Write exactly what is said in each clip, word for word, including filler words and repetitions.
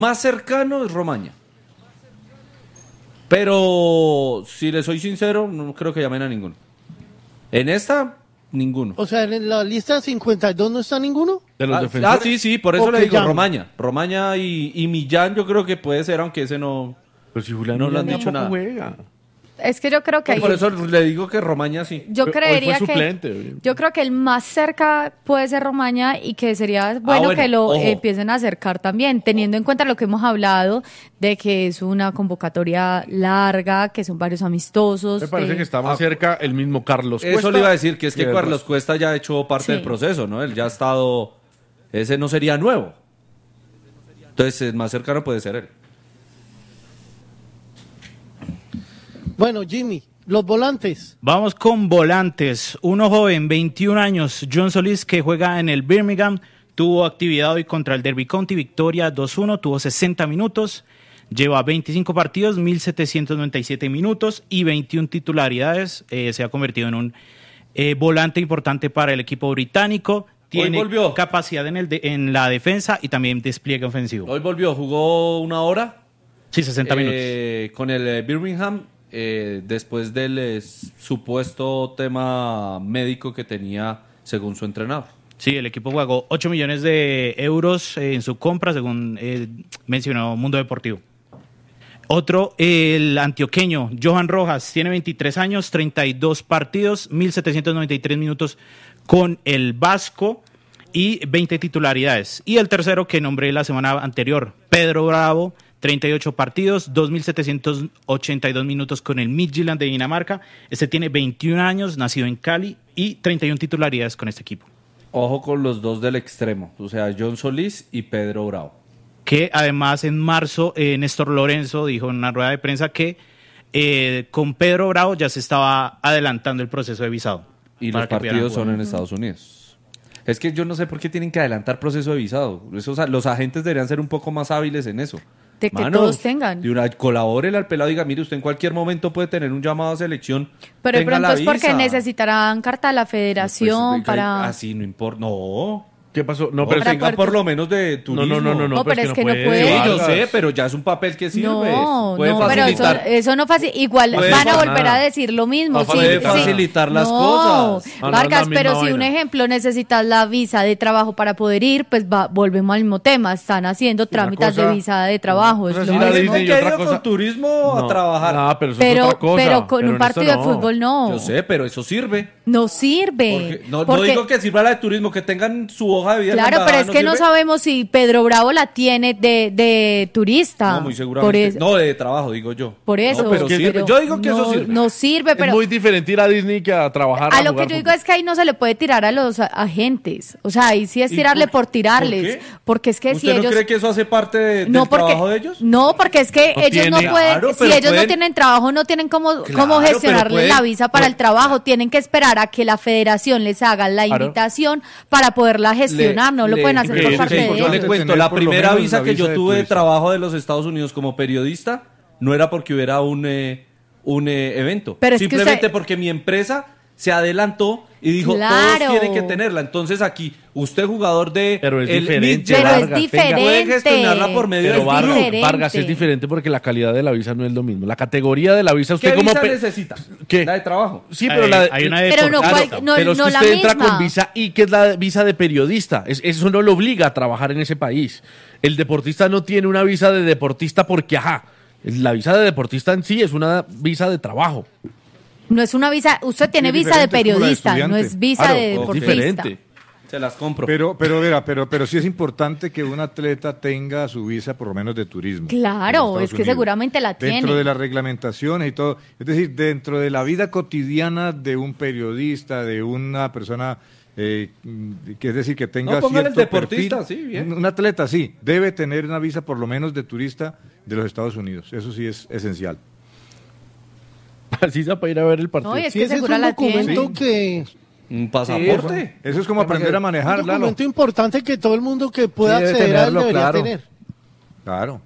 más cercano es Romaña. Pero, si le soy sincero, no creo que llamen a ninguno. En esta, ninguno. O sea, en la lista cincuenta y dos no está ninguno. De los ah, defensores. ah, sí, sí, por eso O le que digo llamen. Romaña. Romaña y, y Millán yo creo que puede ser, aunque ese no... Pues si Julián No le han Millán dicho tampoco nada. juega. Es que yo creo que hay... Por eso le digo que Romaña sí. Yo Hoy creería fue que suplente. yo creo que el más cerca puede ser Romaña y que sería bueno, bueno, que lo ojo. eh, empiecen a acercar también, teniendo en cuenta lo que hemos hablado de que es una convocatoria larga, que son varios amistosos. Me parece de- que está más cerca el mismo Carlos Cuesta. Eso le iba a decir, que es que del Carlos resto. Cuesta ya ha hecho parte Sí. del proceso, ¿no? Él ya ha estado... Ese no sería nuevo. Entonces, el más cercano puede ser él. Bueno, Jimmy, los volantes. Vamos con volantes. Uno joven, veintiún años, John Solís, que juega en el Birmingham, tuvo actividad hoy contra el Derby County, victoria dos uno, tuvo sesenta minutos, lleva veinticinco partidos, mil setecientos noventa y siete minutos y veintiuna titularidades. Eh, se ha convertido en un eh, volante importante para el equipo británico. Tiene volvió. capacidad en, el de- en la defensa y también despliegue ofensivo. Hoy volvió, jugó una hora. Sí, sesenta minutos. eh, Con el eh, Birmingham, eh, después del eh, supuesto tema médico que tenía según su entrenador. Sí, el equipo pagó ocho millones de euros eh, en su compra, según eh, mencionó Mundo Deportivo. Otro, el antioqueño, Johan Rojas, tiene veintitrés años, treinta y dos partidos, mil setecientos noventa y tres minutos con el Vasco y veinte titularidades. Y el tercero que nombré la semana anterior, Pedro Bravo, treinta y ocho partidos, dos mil setecientos ochenta y dos minutos con el Midtjylland de Dinamarca. Este tiene veintiún años, nacido en Cali y treinta y una titularidades con este equipo. Ojo con los dos del extremo, o sea, John Solís y Pedro Bravo. Que además en marzo eh, Néstor Lorenzo dijo en una rueda de prensa que eh, con Pedro Bravo ya se estaba adelantando el proceso de visado. Y para los que pudieran partidos jugar. son en Estados Unidos. Es que yo no sé por qué tienen que adelantar proceso de visado. Esos, los agentes deberían ser un poco más hábiles en eso. De que Mano, todos tengan. De una, colabórele al pelado y diga, mire, usted en cualquier momento puede tener un llamado a selección. Pero de tenga pronto la es porque visa. necesitarán carta de la federación Pues, para... Así no importa. No. ¿Qué pasó? No, No, pero pero tenga poder- por lo menos de turismo. No, no, no, no, No, pero es que no puede. Sí, yo Vargas. sé, pero ya es un papel que sirve. No, puede no, pero eso, facilitar. eso no fácil. Igual Puede van a para volver nada. a decir lo mismo. Va a sí, poder sí. facilitar las No, cosas. Ah, no, Vargas, es la misma pero si un vaina. ejemplo necesitas la visa de trabajo para poder ir, pues va, volvemos al mismo tema. Están haciendo trámites cosa- de visa de trabajo. una es cosa lo es ir a mismo. Mismo Disney y que ha otra ido cosa- con turismo a No, trabajar. no, pero eso pero, es otra cosa. pero con Pero un en partido esto de no. fútbol no. Yo sé, pero eso sirve. No sirve. Porque- no, no porque- digo que sirva la de turismo, que tengan su hoja de vida. en la Claro, pero embajada, es que no sirve? sabemos si Pedro Bravo la tiene de, de turista. No, muy Por seguramente. eso, No, de trabajo, digo yo. por eso. No, pero pero sirve. Yo digo que no, eso sirve. No sirve, pero Es muy diferente ir a Disney que a trabajar. a lo que jugar yo digo fútbol. es que ahí no se le puede tirar a los a- agentes. O sea, ahí sí es ¿Y tirarle por- por, tirarles. por qué? Porque es que ¿Usted si no ellos... cree que eso hace parte de- no, del porque, trabajo de ellos? No, porque es que No ellos no tiene- pueden, Claro, si pero ellos pueden- no tienen trabajo, no tienen cómo, Claro, cómo pero gestionarles pueden- la visa para no- el trabajo. Tienen que esperar a que la federación les haga la Claro. invitación para poderla gestionar. no lo Le- pueden hacer le- por le- parte le- de Yo ellos. le ellos. cuento, Tener la por lo primera menos visa la que visa yo de tuve de turista. trabajo de los Estados Unidos como periodista no era porque hubiera un, eh, un eh, evento. Pero es que Simplemente usted- porque mi empresa se adelantó y dijo, Claro. todos tienen que tenerla. Entonces aquí, usted jugador de... Pero es el diferente, Midtjylland, Pero es Vargas, diferente. puede gestionarla por medio Pero Es Vargas, diferente. Vargas es diferente porque la calidad de la visa no es lo mismo. La categoría de la visa, usted ¿Qué como... visa pe- necesita? ¿Qué? La de trabajo. Sí, pero Hay- la de- hay una de Pero no deportista. cual- no- pero es no que la usted entra misma. con visa y que es la visa de periodista. Es- eso no lo obliga a trabajar en ese país. El deportista no tiene una visa de deportista porque, ajá, la visa de deportista en sí es una visa de trabajo. No es una visa, usted tiene es visa de diferente, es como la de periodista, no estudiante. es visa Claro, de es deportista. diferente. Se las compro. Pero, pero, verá, pero, pero sí es importante que un atleta tenga su visa por lo menos de turismo. Claro, en Estados es que Unidos. seguramente la Dentro tiene. de las reglamentaciones y todo. Es decir, dentro de la vida cotidiana de un periodista, de una persona, eh, que es decir, que tenga No, póngale cierto deportista, perfil. sí, bien. Un, un atleta, sí, debe tener una visa por lo menos de turista de los Estados Unidos. Eso sí es esencial. Así para ir a ver el partido. No, y es Sí, que ese es seguro un la tiene. documento que... Un pasaporte. Eso es como aprender a Un manejar, Lalo. documento importante que todo el mundo que pueda Sí, debe acceder a él tenerlo, debería claro. tener. Claro.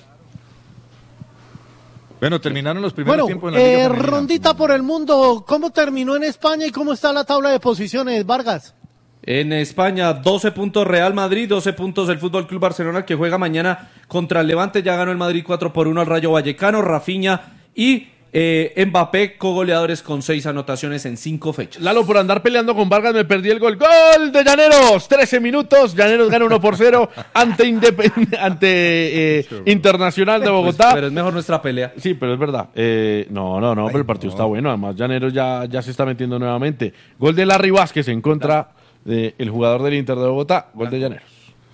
Bueno, terminaron los primeros Bueno, tiempos en la Liga eh, Femenina. rondita por el mundo. ¿Cómo terminó en España y cómo está la tabla de posiciones, Vargas? En España, doce puntos Real Madrid, doce puntos el Fútbol Club Barcelona, que juega mañana contra el Levante. Ya ganó el Madrid cuatro por uno al Rayo Vallecano. Rafinha y eh, Mbappé, cogoleadores con seis anotaciones en cinco fechas. Lalo, por andar peleando con Vargas me perdí el gol. ¡Gol de Llaneros! trece minutos. Llaneros gana uno por cero ante, Independ- ante eh, Internacional de Bogotá. Pues, pero es mejor nuestra pelea. Sí, pero es verdad. Eh, no, no, no, Ay, pero el partido no. está bueno. Además, Llaneros ya, ya se está metiendo nuevamente. Gol de Larry Vázquez en contra del jugador del Inter de Bogotá. Gol de Llaneros.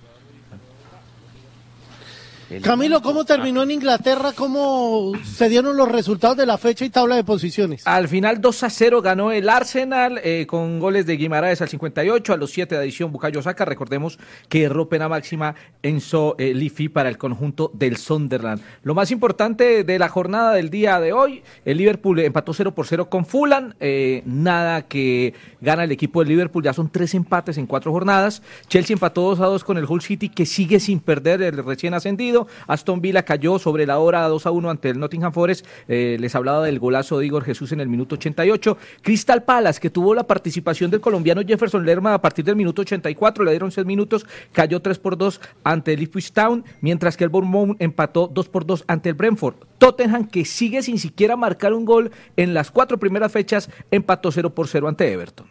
Camilo, ¿cómo terminó en Inglaterra? ¿Cómo se dieron los resultados de la fecha y tabla de posiciones? Al final dos a cero ganó el Arsenal eh, con goles de Guimaraes al cincuenta y ocho, a los siete de adición Bukayo Saka. Recordemos que erró pena máxima Enzo eh, Lifi para el conjunto del Sunderland. Lo más importante de la jornada del día de hoy, el Liverpool empató cero por cero con Fulham, eh, nada que gana el equipo del Liverpool, ya son tres empates en cuatro jornadas. Chelsea empató dos a dos con el Hull City, que sigue sin perder, el recién ascendido. Aston Villa cayó sobre la hora dos a uno ante el Nottingham Forest. Eh, les hablaba del golazo de Igor Jesús en el minuto ochenta y ocho. Crystal Palace, que tuvo la participación del colombiano Jefferson Lerma a partir del minuto ochenta y cuatro, le dieron seis minutos, cayó tres por dos ante el Ipswich Town, mientras que el Bournemouth empató dos por dos ante el Brentford. Tottenham, que sigue sin siquiera marcar un gol en las cuatro primeras fechas, empató cero por cero ante Everton.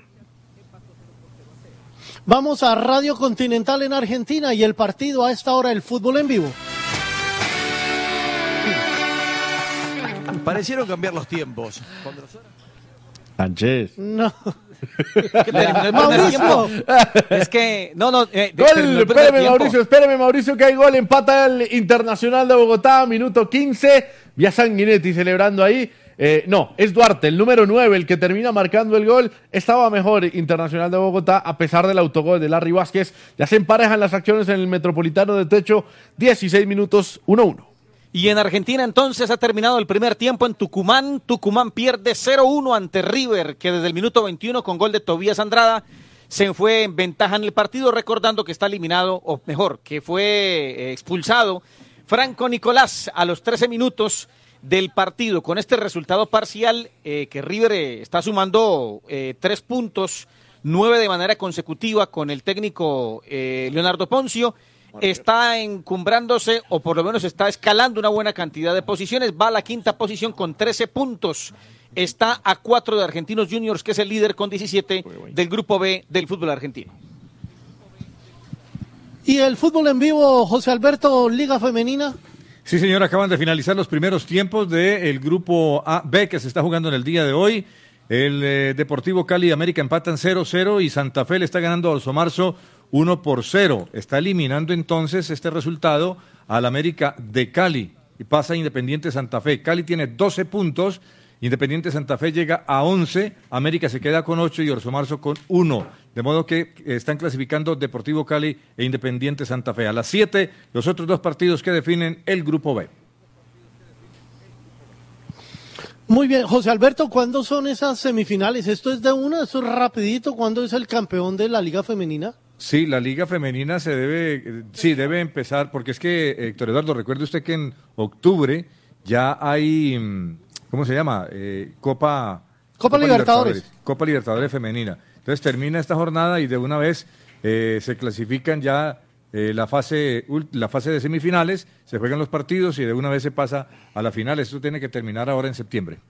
Vamos a Radio Continental en Argentina y el partido a esta hora, el fútbol en vivo. Parecieron cambiar los tiempos. Sánchez. No. ¿Qué terminó el primer Mauricio. tiempo? Es que, no, no. Eh, Gol, terminó el primer espéreme tiempo. Mauricio, espéreme Mauricio que hay gol, empata el Internacional de Bogotá, minuto quince, ya Sanguinetti celebrando ahí. Eh, no, es Duarte, el número nueve, el que termina marcando el gol. Estaba mejor Internacional de Bogotá a pesar del autogol de Larry Vázquez. Ya se emparejan las acciones en el Metropolitano de Techo, dieciséis minutos, uno uno. Y en Argentina entonces ha terminado el primer tiempo en Tucumán. Tucumán pierde cero uno ante River, que desde el minuto veintiuno con gol de Tobías Andrada se fue en ventaja en el partido, recordando que está eliminado, o mejor, que fue eh, expulsado Franco Nicolás a los trece minutos del partido. Con este resultado parcial, eh, que River eh, está sumando eh, tres puntos, nueve de manera consecutiva con el técnico eh, Leonardo Poncio, está encumbrándose, o por lo menos está escalando una buena cantidad de posiciones, va a la quinta posición con trece puntos, está a cuatro de Argentinos Juniors, que es el líder con diecisiete del grupo B del fútbol argentino. ¿Y el fútbol en vivo, José Alberto, Liga Femenina? Sí, señor, acaban de finalizar los primeros tiempos del grupo A B que se está jugando en el día de hoy. El eh, Deportivo Cali y América empatan cero cero y Santa Fe le está ganando al Somarzo uno por cero. Está eliminando entonces este resultado al América de Cali y pasa Independiente Santa Fe. Cali tiene doce puntos, Independiente Santa Fe llega a once, América se queda con ocho y Orso Marzo con uno. De modo que están clasificando Deportivo Cali e Independiente Santa Fe. A las siete, los otros dos partidos que definen el grupo B. Muy bien, José Alberto, ¿cuándo son esas semifinales? ¿Esto es de una? ¿Esto es rapidito? ¿Cuándo es el campeón de la Liga Femenina? Sí, la Liga Femenina se debe, eh, sí, debe empezar, porque es que, Héctor Eduardo, recuerde usted que en octubre ya hay, mm, ¿cómo se llama? Eh, Copa... Copa Libertadores. Copa Libertadores Femenina. Entonces termina esta jornada y de una vez eh, se clasifican ya eh, la fase ult- la fase de semifinales, se juegan los partidos y de una vez se pasa a la final. Esto tiene que terminar ahora en septiembre.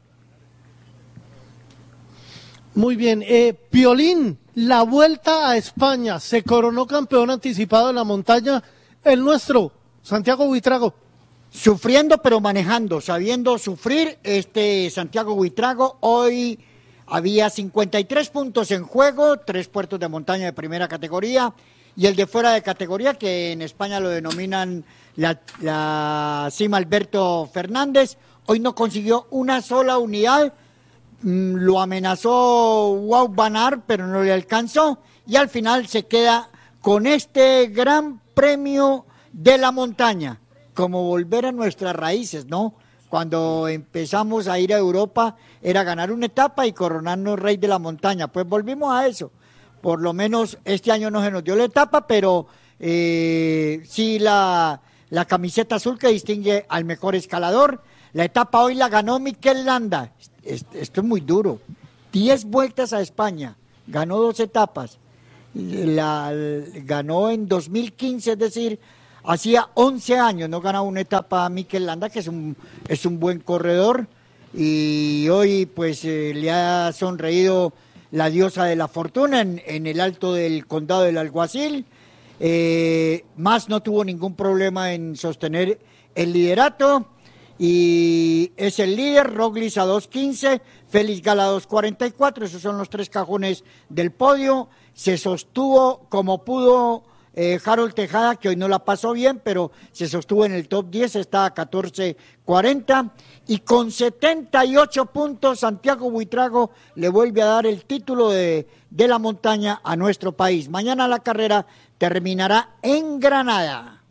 Muy bien, eh, Piolín, la vuelta a España, se coronó campeón anticipado de la montaña, el nuestro, Santiago Buitrago. Sufriendo pero manejando, sabiendo sufrir, este Santiago Buitrago hoy había cincuenta y tres puntos en juego, tres puertos de montaña de primera categoría y el de fuera de categoría, que en España lo denominan la, la cima Alberto Fernández, hoy no consiguió una sola unidad. Lo amenazó Wow Banar, pero no le alcanzó, y al final se queda con este gran premio de la montaña, como volver a nuestras raíces, ¿no? Cuando empezamos a ir a Europa era ganar una etapa y coronarnos rey de la montaña, pues volvimos a eso. Por lo menos este año no se nos dio la etapa, pero eh, sí la, la camiseta azul que distingue al mejor escalador. La etapa hoy la ganó Mikel Landa. Esto es muy duro. Diez vueltas a España, ganó dos etapas La, ganó en dos mil quince, es decir, hacía once años no ganaba una etapa Mikel Landa, que es un, es un buen corredor, y hoy pues eh, le ha sonreído la diosa de la fortuna en, en el alto del condado del Alguacil. Eh, más no tuvo ningún problema en sostener el liderato y es el líder. Roglic a dos quince, Félix Gala a dos cuarenta y cuatro, esos son los tres cajones del podio. Se sostuvo como pudo eh, Harold Tejada, que hoy no la pasó bien, pero se sostuvo en el top diez, está a catorce cuarenta, y con setenta y ocho puntos Santiago Buitrago le vuelve a dar el título de, de la montaña a nuestro país. Mañana la carrera terminará en Granada.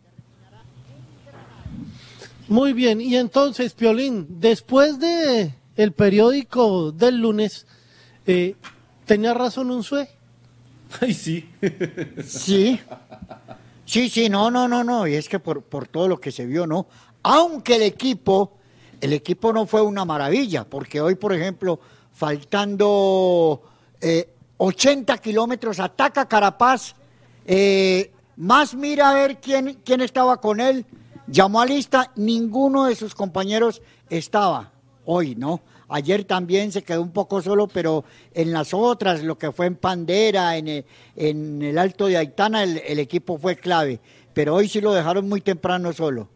Muy bien, y entonces, Piolín, después de el periódico del lunes, eh, ¿tenía razón Unzué? Ay, sí. Sí, sí, sí, no, no, no, no, y es que por, por todo lo que se vio, ¿no? Aunque el equipo, el equipo no fue una maravilla, porque hoy, por ejemplo, faltando eh, ochenta kilómetros, ataca Carapaz, eh, más mira a ver quién, quién estaba con él, llamó a lista, ninguno de sus compañeros estaba hoy, ¿no? Ayer también se quedó un poco solo, pero en las otras, lo que fue en Pandera, en el, en el Alto de Aitana, el, el equipo fue clave. Pero hoy sí lo dejaron muy temprano solo.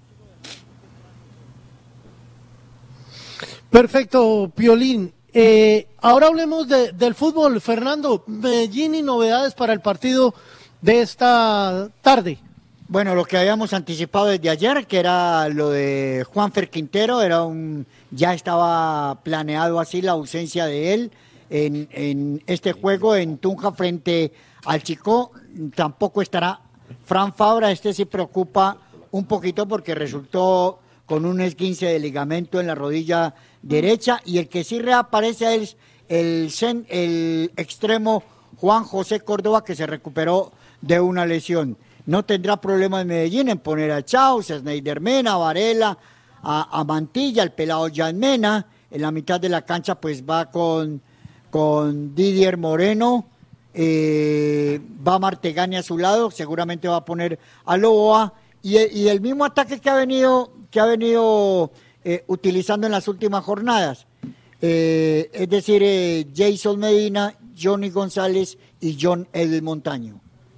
Perfecto, Piolín. Eh, ahora hablemos de, del fútbol. Fernando, Medellín y novedades para el partido de esta tarde. Bueno, lo que habíamos anticipado desde ayer, que era lo de Juanfer Quintero, era un, ya estaba planeado así la ausencia de él en, en este juego en Tunja frente al Chicó. Tampoco estará Fran Fabra, este sí preocupa un poquito porque resultó con un esguince de ligamento en la rodilla derecha, y el que sí reaparece es el, el, el extremo Juan José Córdoba, que se recuperó de una lesión. No tendrá problema en Medellín en poner a Chaus, a Sneider Mena, a Varela, a, a Mantilla, el pelado Jan Mena. En la mitad de la cancha pues va con, con Didier Moreno, eh, va Martegani a su lado, seguramente va a poner a Loboa, y, y el mismo ataque que ha venido, que ha venido eh, utilizando en las últimas jornadas. Eh, es decir, eh, Jason Medina, Johnny González y John El Montaño.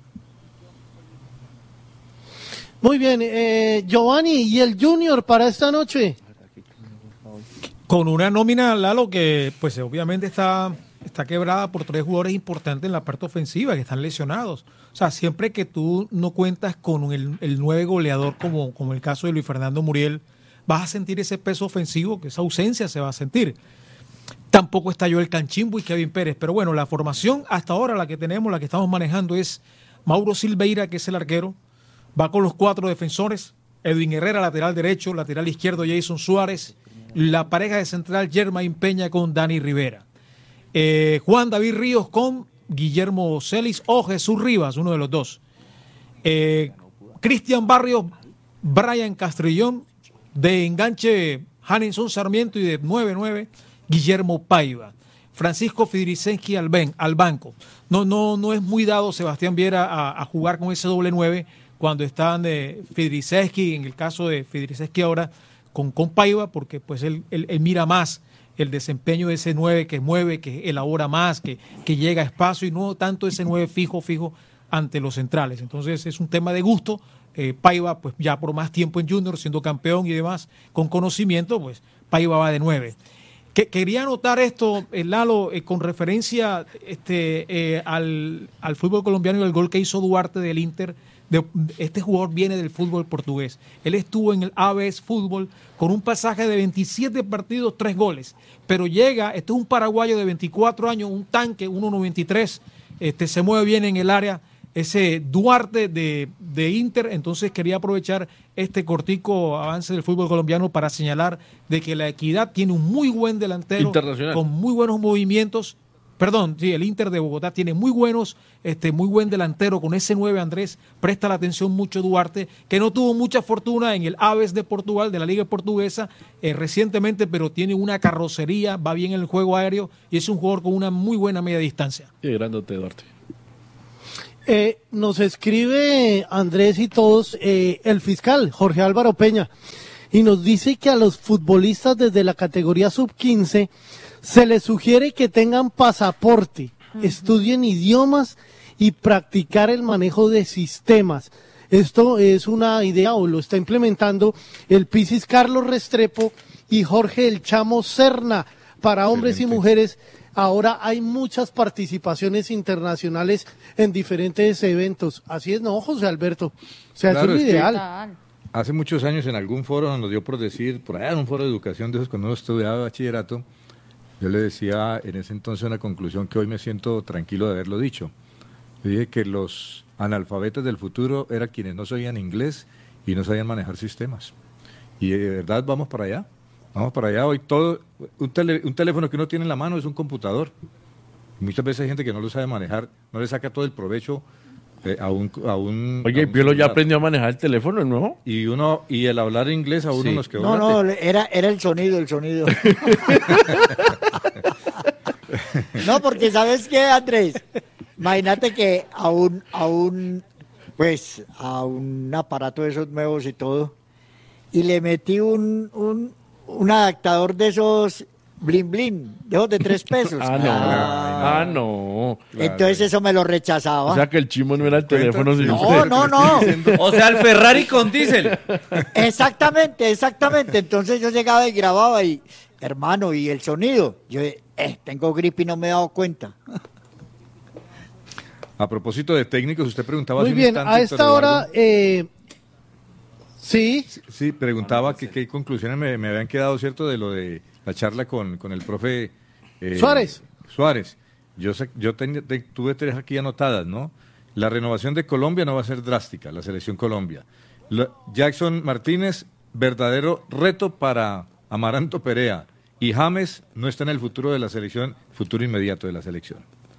Muy bien, eh, Giovanni, ¿y el Junior para esta noche? Con una nómina, Lalo, que pues obviamente está, está quebrada por tres jugadores importantes en la parte ofensiva, que están lesionados. O sea, siempre que tú no cuentas con el, el nueve goleador, como, como el caso de Luis Fernando Muriel, vas a sentir ese peso ofensivo, que esa ausencia se va a sentir. Tampoco está Joel Canchimbo y Kevin Pérez, pero bueno, la formación hasta ahora, la que tenemos, la que estamos manejando es Mauro Silveira, que es el arquero. Va con los cuatro defensores, Edwin Herrera, lateral derecho, lateral izquierdo Jason Suárez, la pareja de central Germain Peña con Dani Rivera. Eh, Juan David Ríos con Guillermo Celis o Jesús Rivas, uno de los dos. Eh, Cristian Barrios, Brian Castrillón, de enganche Hanninson Sarmiento y de nueve nueve Guillermo Paiva. Francisco Fidricenski al, ben, al banco. No, no, no es muy dado Sebastián Viera a, a jugar con ese doble nueve cuando están de Fidriceski, en el caso de Fidriceski ahora, con, con Paiva, porque pues él, él, él mira más el desempeño de ese nueve que mueve, que elabora más, que, que llega a espacio, y no tanto ese nueve fijo, fijo ante los centrales. Entonces es un tema de gusto. Eh, Paiva, pues ya por más tiempo en Junior, siendo campeón y demás, con conocimiento, pues Paiva va de nueve. Que, quería anotar esto, eh, Lalo, eh, con referencia este, eh, al, al fútbol colombiano y al gol que hizo Duarte del Inter. De, este jugador viene del fútbol portugués. Él estuvo en el A B S Fútbol con un pasaje de veintisiete partidos, tres goles. Pero llega, este es un paraguayo de veinticuatro años, un tanque, uno noventa y tres, este, se mueve bien en el área, ese Duarte de, de Inter. Entonces quería aprovechar este cortico avance del fútbol colombiano para señalar de que la Equidad tiene un muy buen delantero con muy buenos movimientos. Perdón, sí, el Inter de Bogotá tiene muy buenos, este, muy buen delantero con ese nueve Andrés, presta la atención mucho Duarte, que no tuvo mucha fortuna en el Aves de Portugal, de la Liga Portuguesa, eh, recientemente, pero tiene una carrocería, va bien en el juego aéreo y es un jugador con una muy buena media distancia. Qué grandote Duarte. Eh, nos escribe Andrés y todos eh, el fiscal Jorge Álvaro Peña y nos dice que a los futbolistas desde la categoría sub quince se les sugiere que tengan pasaporte, uh-huh. estudien idiomas y practicar el manejo de sistemas. Esto es una idea o lo está implementando el Pisis Carlos Restrepo y Jorge El Chamo Serna para hombres Excelente. y mujeres. Ahora hay muchas participaciones internacionales en diferentes eventos. Así es, ¿no, José Alberto? O sea, claro, eso es lo es ideal. Hace muchos años en algún foro nos dio por decir, por allá en un foro de educación de esos cuando uno estudiaba bachillerato, yo le decía en ese entonces una conclusión que hoy me siento tranquilo de haberlo dicho. Le dije que los analfabetos del futuro eran quienes no sabían inglés y no sabían manejar sistemas. Y de verdad vamos para allá. Vamos para allá, hoy todo, un, tele, un teléfono que uno tiene en la mano es un computador. Muchas veces hay gente que no lo sabe manejar, no le saca todo el provecho eh, a un a un Oye, Piolo ya aprendió a manejar el teléfono, ¿no? Y uno y el hablar inglés a uno sí. nos quedó. No, no, era, era el sonido, el sonido. No, porque ¿sabes qué, Andrés? Imagínate que a un, a un, pues, a un aparato de esos nuevos y todo, y le metí un, un un adaptador de esos blin blin, de esos de tres pesos. ah, no, ah, ah, no. Entonces eso me lo rechazaba. O sea que el chimo no era el teléfono. No, usted. no, no. O sea, el Ferrari con diésel. Exactamente, exactamente. Entonces yo llegaba y grababa y, hermano, ¿y el sonido? Yo, eh, tengo gripe y no me he dado cuenta. A propósito de técnicos, usted preguntaba Muy hace bien, un instante, a esta hora... Eh, Sí. sí. Sí, preguntaba que qué conclusiones me, me habían quedado, ¿cierto? De lo de la charla con, con el profe eh, Suárez. Suárez. Yo sé, yo ten, te, tuve tres aquí anotadas, ¿no? La renovación de Colombia no va a ser drástica, la selección Colombia. Lo, Jackson Martínez, verdadero reto para Amaranto Perea. Y James no está en el futuro de la selección, futuro inmediato de la selección.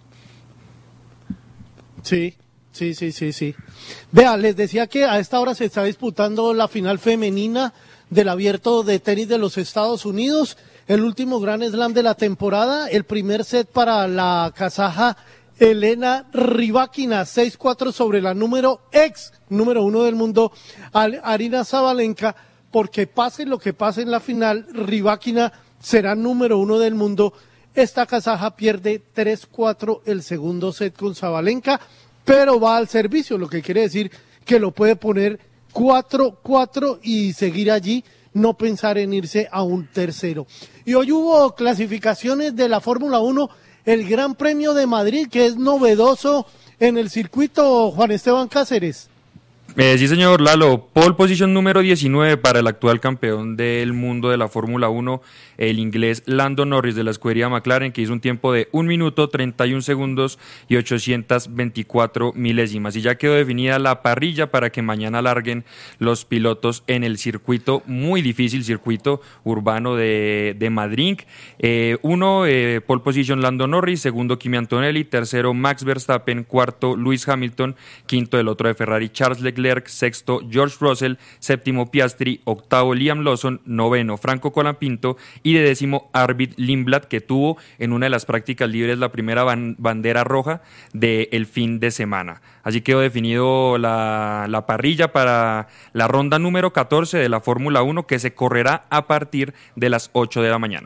Sí. Sí, sí, sí, sí. Vea, les decía que a esta hora se está disputando la final femenina del Abierto de Tenis de los Estados Unidos, el último gran slam de la temporada, el primer set para la kazaja Elena Rybakina, seis cuatro sobre la número ex, número uno del mundo, Arina Sabalenka, porque pase lo que pase en la final, Rybakina será número uno del mundo. Esta kazaja pierde tres cuatro el segundo set con Sabalenka, pero va al servicio, lo que quiere decir que lo puede poner cuatro cuatro y seguir allí, no pensar en irse a un tercero. Y hoy hubo clasificaciones de la Fórmula uno, el Gran Premio de Madrid, que es novedoso en el circuito, Juan Esteban Cáceres. Eh, sí, señor Lalo, pole position número diecinueve para el actual campeón del mundo de la Fórmula uno, el inglés Lando Norris de la escudería McLaren, que hizo un tiempo de un minuto, treinta y un segundos y ochocientas veinticuatro milésimas. Y ya quedó definida la parrilla para que mañana larguen los pilotos en el circuito, muy difícil circuito urbano de, de Madrid. Eh, uno, eh, pole position Lando Norris, segundo Kimi Antonelli, tercero Max Verstappen, cuarto Lewis Hamilton, quinto el otro de Ferrari Charles Leclerc, sexto George Russell, séptimo Piastri, octavo Liam Lawson, noveno Franco Colapinto y de décimo Arvid Lindblad, que tuvo en una de las prácticas libres la primera ban- bandera roja del fin de semana. Así quedó definido la, la parrilla para la ronda número catorce de la Fórmula uno, que se correrá a partir de las ocho de la mañana.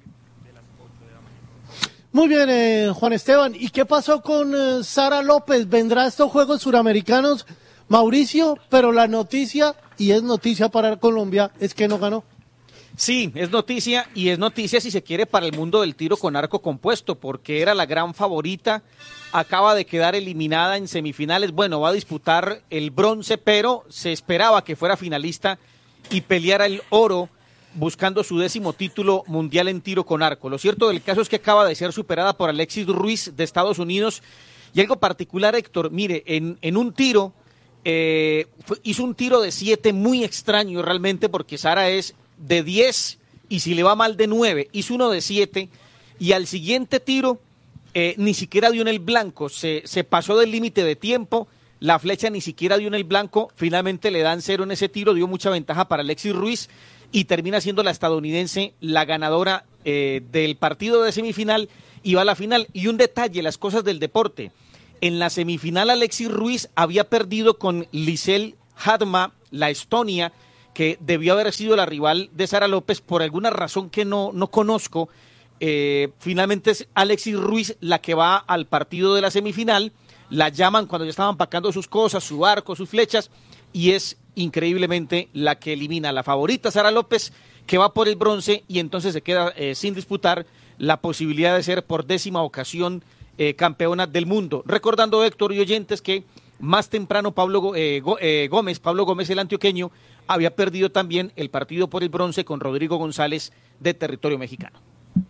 Muy bien, eh, Juan Esteban. ¿Y qué pasó con eh, Sara López? ¿Vendrá a estos Juegos Suramericanos, Mauricio? Pero la noticia, y es noticia para Colombia, es que no ganó. Sí, es noticia, y es noticia si se quiere para el mundo del tiro con arco compuesto, porque era la gran favorita, acaba de quedar eliminada en semifinales. Bueno, va a disputar el bronce, pero se esperaba que fuera finalista y peleara el oro, buscando su décimo título mundial en tiro con arco. Lo cierto del caso es que acaba de ser superada por Alexis Ruiz de Estados Unidos, y algo particular, Héctor, mire, en, en un tiro, eh, fue, hizo un tiro de siete muy extraño realmente, porque Sara es de diez y si le va mal de nueve, hizo uno de siete, y al siguiente tiro eh, ni siquiera dio en el blanco, se, se pasó del límite de tiempo, la flecha ni siquiera dio en el blanco, finalmente le dan cero en ese tiro, dio mucha ventaja para Alexis Ruiz, y termina siendo la estadounidense la ganadora eh, del partido de semifinal y va a la final. Y un detalle, las cosas del deporte. En la semifinal Alexis Ruiz había perdido con Lisel Hadma, la Estonia, que debió haber sido la rival de Sara López por alguna razón que no, no conozco. Eh, finalmente es Alexis Ruiz la que va al partido de la semifinal, la llaman cuando ya estaban empacando sus cosas, su arco, sus flechas, y es increíblemente la que elimina a la favorita Sara López, que va por el bronce y entonces se queda eh, sin disputar la posibilidad de ser por décima ocasión eh, campeona del mundo. Recordando, Héctor y oyentes, que más temprano Pablo eh, Gómez, Pablo Gómez el antioqueño, había perdido también el partido por el bronce con Rodrigo González de territorio mexicano.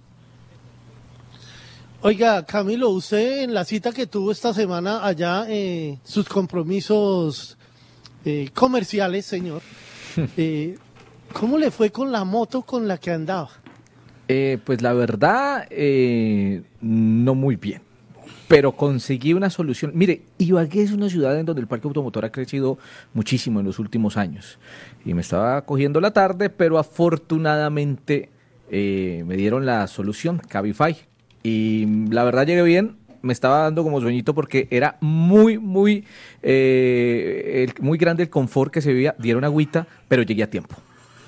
Oiga, Camilo, usted en la cita que tuvo esta semana allá, eh, sus compromisos eh, comerciales, señor, eh, ¿cómo le fue con la moto con la que andaba? Eh, pues la verdad, eh, no muy bien, pero conseguí una solución. Mire, Ibagué es una ciudad en donde el parque automotor ha crecido muchísimo en los últimos años y me estaba cogiendo la tarde, pero afortunadamente eh, me dieron la solución, Cabify. Y la verdad llegué bien, me estaba dando como sueñito porque era muy, muy, eh, el, muy grande el confort que se vivía, dieron agüita, pero llegué a tiempo.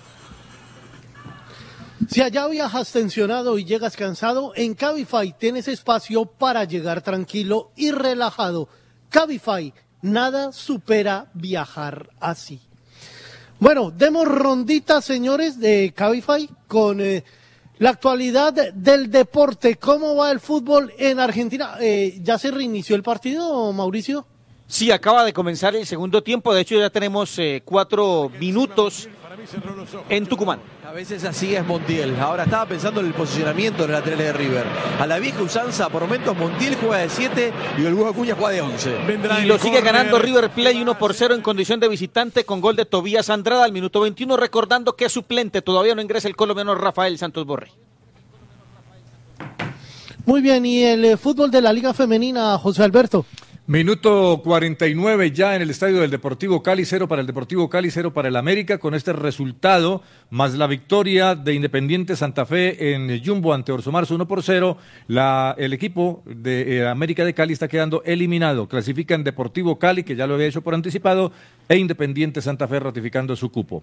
Si allá viajas tensionado y llegas cansado, en Cabify tienes espacio para llegar tranquilo y relajado. Cabify, nada supera viajar así. Bueno, demos rondita, señores, de Cabify con... Eh, la actualidad del deporte. ¿Cómo va el fútbol en Argentina? Eh, ¿Ya se reinició el partido, Mauricio? Sí, acaba de comenzar el segundo tiempo. De hecho, ya tenemos eh, cuatro minutos en Tucumán. A veces así es Montiel. Ahora estaba pensando en el posicionamiento de los laterales de River. A la vieja usanza, por momentos Montiel juega de siete y el Hugo Acuña juega de once. Y lo sigue ganando River Plate uno por cero en condición de visitante con gol de Tobías Andrada al minuto veintiuno, recordando que es suplente. Todavía no ingresa el colombiano Rafael Santos Borré. Muy bien, y el eh, fútbol de la Liga Femenina, José Alberto. Minuto cuarenta y nueve ya en el estadio del Deportivo Cali, cero para el Deportivo Cali, cero para el América, con este resultado, más la victoria de Independiente Santa Fe en Jumbo ante Orso Marzo uno por cero, la, el equipo de eh, América de Cali está quedando eliminado, clasifican Deportivo Cali, que ya lo había hecho por anticipado, e Independiente Santa Fe ratificando su cupo.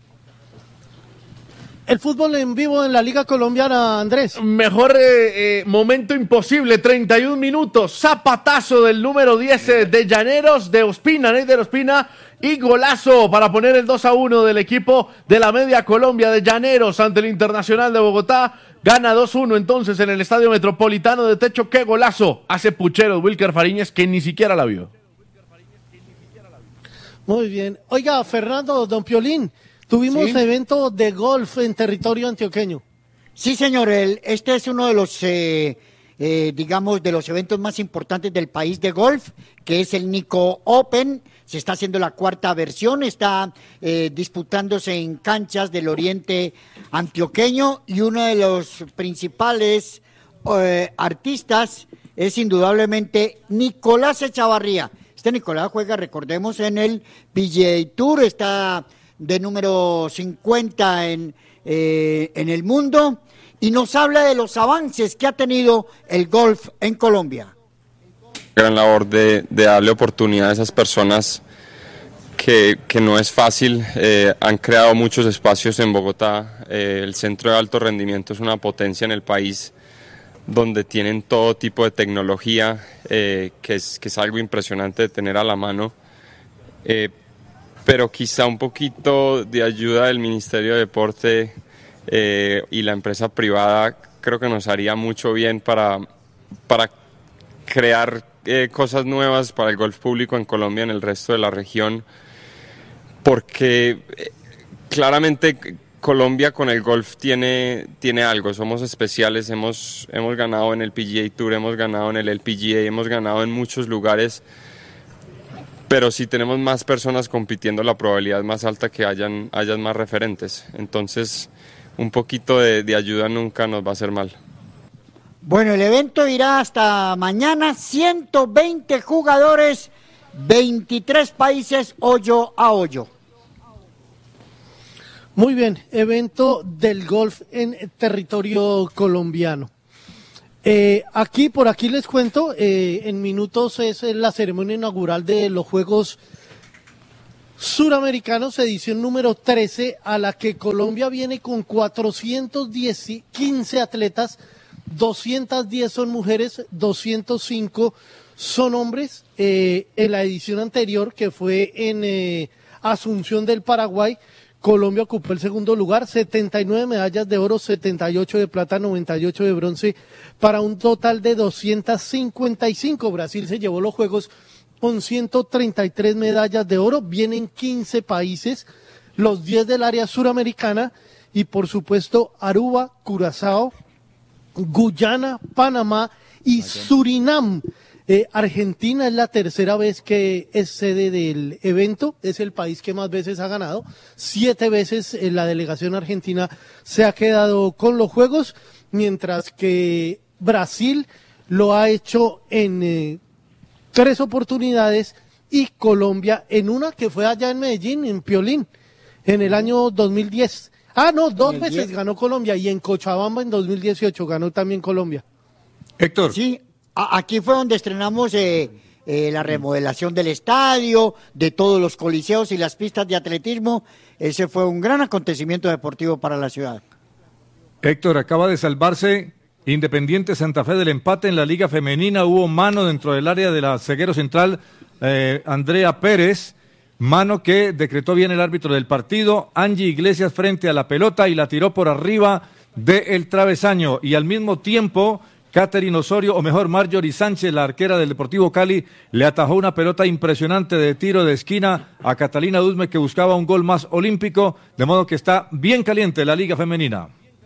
El fútbol en vivo en la Liga Colombiana, Andrés. Mejor eh, eh, momento imposible, treinta y un minutos, zapatazo del número diez eh, de Llaneros, de Ospina, Ney de Ospina, y golazo para poner el dos a uno del equipo de la Media Colombia de Llaneros ante el Internacional de Bogotá. Gana dos uno entonces en el Estadio Metropolitano de Techo. ¡Qué golazo hace Pucheros Wilker Fariñez, que ni siquiera la vio! Muy bien. Oiga, Fernando, don Piolín, tuvimos ¿Sí? evento de golf en territorio antioqueño. Sí, señor, el, este es uno de los, eh, eh, digamos, de los eventos más importantes del país de golf, que es el Nico Open. Se está haciendo la cuarta versión, está eh, disputándose en canchas del oriente antioqueño y uno de los principales eh, artistas es indudablemente Nicolás Echavarría. Este Nicolás juega, recordemos, en el P G A Tour, está de número cincuenta en, eh, en el mundo, y nos habla de los avances que ha tenido el golf en Colombia. Gran labor de, de darle oportunidad a esas personas que, que no es fácil, eh, han creado muchos espacios en Bogotá, eh, el centro de alto rendimiento es una potencia en el país, donde tienen todo tipo de tecnología, eh, que, es, que es algo impresionante de tener a la mano, eh, pero quizá un poquito de ayuda del Ministerio de Deporte eh, y la empresa privada creo que nos haría mucho bien para, para crear eh, cosas nuevas para el golf público en Colombia, en el resto de la región, porque eh, claramente Colombia con el golf tiene, tiene algo, somos especiales, hemos, hemos ganado en el P G A Tour, hemos ganado en el L P G A, hemos ganado en muchos lugares, pero si tenemos más personas compitiendo, la probabilidad es más alta que hayan, hayan más referentes. Entonces, un poquito de, de ayuda nunca nos va a hacer mal. Bueno, el evento irá hasta mañana, ciento veinte jugadores, veintitrés países, hoyo a hoyo. Muy bien, evento del golf en territorio colombiano. Eh, aquí, por aquí les cuento, eh, en minutos es eh, la ceremonia inaugural de los Juegos Suramericanos, edición número trece, a la que Colombia viene con cuatrocientos quince atletas, doscientas diez son mujeres, doscientos cinco son hombres. Eh, en la edición anterior, que fue en eh, Asunción del Paraguay, Colombia ocupó el segundo lugar, setenta y nueve medallas de oro, setenta y ocho de plata, noventa y ocho de bronce, para un total de doscientas cincuenta y cinco. Brasil se llevó los Juegos con ciento treinta y tres medallas de oro, vienen quince países, los diez del área suramericana y por supuesto Aruba, Curazao, Guyana, Panamá y Surinam. Eh, Argentina es la tercera vez que es sede del evento, es el país que más veces ha ganado, siete veces eh, la delegación argentina se ha quedado con los Juegos, mientras que Brasil lo ha hecho en eh, tres oportunidades y Colombia en una que fue allá en Medellín, en Piolín, en el año dos mil diez. Ah, no, dos veces ganó Colombia y en Cochabamba en dos mil dieciocho ganó también Colombia. Héctor. Sí, a- aquí fue donde estrenamos eh, eh, la remodelación del estadio, de todos los coliseos y las pistas de atletismo. Ese fue un gran acontecimiento deportivo para la ciudad. Héctor, acaba de salvarse Independiente Santa Fe del empate en la Liga Femenina. Hubo mano dentro del área de la zaguero central, eh, Andrea Pérez. Mano que decretó bien el árbitro del partido. Angie Iglesias frente a la pelota y la tiró por arriba del travesaño. Y al mismo tiempo, Catherine Osorio, o mejor Marjorie Sánchez, la arquera del Deportivo Cali, le atajó una pelota impresionante de tiro de esquina a Catalina Duzme, que buscaba un gol más olímpico. De modo que está bien caliente la Liga Femenina.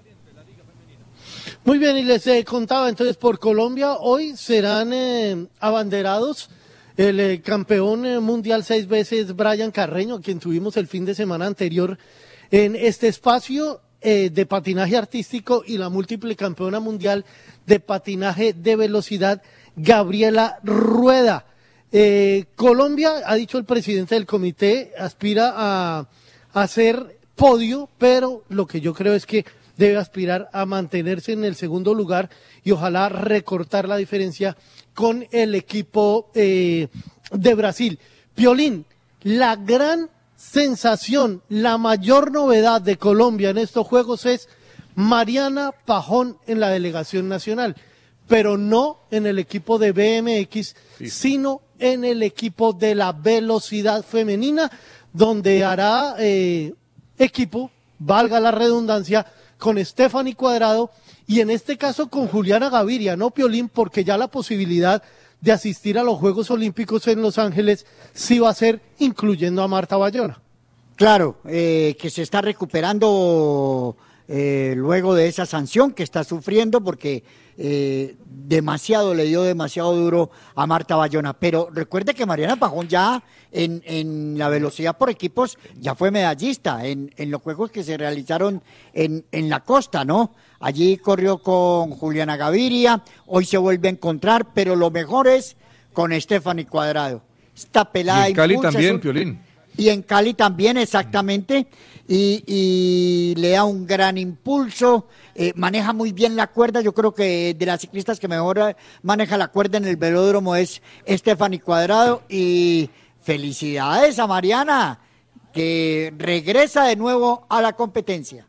Muy bien, y les eh, contaba entonces por Colombia, hoy serán eh, abanderados el eh, campeón eh, mundial seis veces Brian Carreño, a quien tuvimos el fin de semana anterior en este espacio eh, de patinaje artístico, y la múltiple campeona mundial de patinaje de velocidad, Gabriela Rueda. Eh, Colombia, ha dicho el presidente del comité, aspira a, a hacer podio, pero lo que yo creo es que debe aspirar a mantenerse en el segundo lugar y ojalá recortar la diferencia con el equipo eh, de Brasil. Piolín, la gran sensación, la mayor novedad de Colombia en estos Juegos es Mariana Pajón en la delegación nacional, pero no en el equipo de B M X, sí, sino en el equipo de la velocidad femenina, donde hará eh, equipo, valga la redundancia, con Stephanie Cuadrado y en este caso con Juliana Gaviria, ¿no, Piolín? Porque ya la posibilidad de asistir a los Juegos Olímpicos en Los Ángeles sí va a ser incluyendo a Marta Bayona. Claro, eh, que se está recuperando eh, luego de esa sanción que está sufriendo porque eh, demasiado, le dio demasiado duro a Marta Bayona. Pero recuerde que Mariana Pajón ya en, en la velocidad por equipos ya fue medallista en, en los juegos que se realizaron en, en la costa, ¿no? Allí corrió con Juliana Gaviria, hoy se vuelve a encontrar, pero lo mejor es con Stephanie Cuadrado. Esta pelada y en Cali impulsa, también, un... Piolín. Y en Cali también, exactamente, y, y le da un gran impulso, eh, maneja muy bien la cuerda. Yo creo que de las ciclistas que mejor maneja la cuerda en el velódromo es Stephanie Cuadrado, y felicidades a Mariana, que regresa de nuevo a la competencia.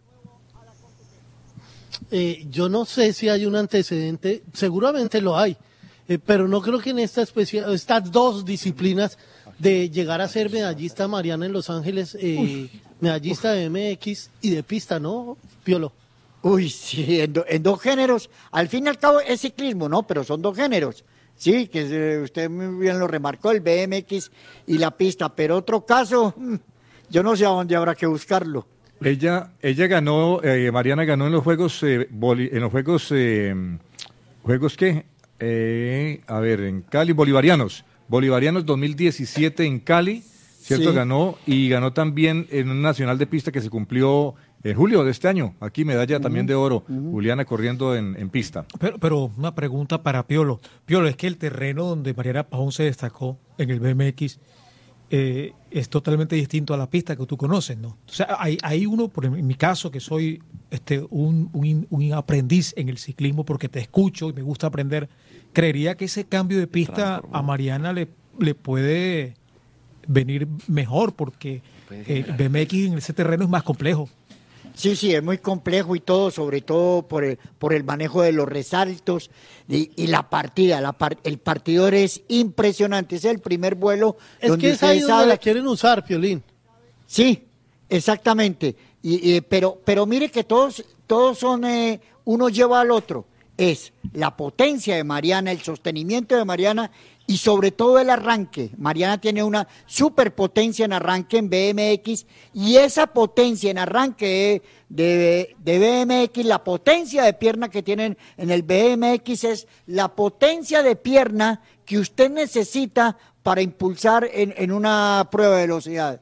Eh, yo no sé si hay un antecedente, seguramente lo hay, eh, pero no creo que en esta especie, estas dos disciplinas de llegar a ser medallista Mariana en Los Ángeles, eh, medallista de M X y de pista, ¿no, Piolo? Uy, sí, en, do, en dos géneros, al fin y al cabo es ciclismo, ¿no? Pero son dos géneros, sí, que eh, usted muy bien lo remarcó, el B M X y la pista, pero otro caso, yo no sé a dónde habrá que buscarlo. Ella, ella ganó, eh, Mariana ganó en los Juegos, eh, boli, en los Juegos, eh, ¿Juegos qué? Eh, a ver, en Cali, Bolivarianos. Bolivarianos dos mil diecisiete en Cali, ¿cierto? Sí. Ganó, y ganó también en un nacional de pista que se cumplió en julio de este año. Aquí medalla uh-huh. también de oro, uh-huh. Juliana corriendo en, en pista. Pero, pero una pregunta para Piolo. Piolo, es que el terreno donde Mariana Pajón se destacó en el B M X eh, es totalmente distinto a la pista que tú conoces, ¿no? O sea, hay, hay uno, por en mi caso, que soy este un, un, un aprendiz en el ciclismo porque te escucho y me gusta aprender, creería que ese cambio de pista a Mariana le, le puede venir mejor porque el B M X en ese terreno es más complejo. Sí, sí, es muy complejo y todo, sobre todo por el, por el manejo de los resaltos y, y la partida. La par, el partidor es impresionante, es el primer vuelo. Es donde que es ahí ustedes donde saben- la quieren usar, Piolín. Sí, exactamente. Y, y- pero, pero mire que todos, todos son, eh, uno lleva al otro. Es la potencia de Mariana, el sostenimiento de Mariana y sobre todo el arranque. Mariana tiene una superpotencia en arranque en B M X y esa potencia en arranque de, de, de B M X, la potencia de pierna que tienen en el B M X es la potencia de pierna que usted necesita para impulsar en, en una prueba de velocidad.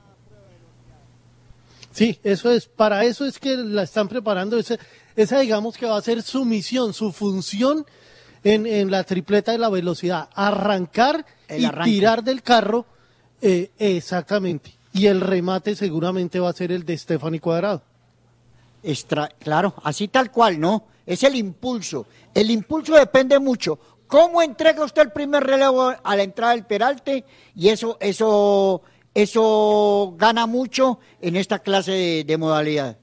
Sí, eso es, para eso es que la están preparando, esa, esa digamos que va a ser su misión, su función en, en la tripleta de la velocidad, arrancar El y arranque. tirar del carro, eh, exactamente, y el remate seguramente va a ser el de Stephanie Cuadrado. Extra, claro, así tal cual, ¿no? Es el impulso, el impulso depende mucho. ¿Cómo entrega usted el primer relevo a la entrada del peralte? Y eso, eso... Eso gana mucho en esta clase de, de modalidad.